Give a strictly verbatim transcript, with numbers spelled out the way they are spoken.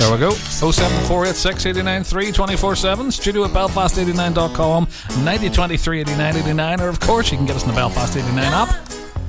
There we go. oh seven four eight six eight nine three two four seven, studio at belfast eighty nine dot com, ninety twenty-three eighty-nine eighty-nine, or of course you can get us in the Belfast eighty-nine app.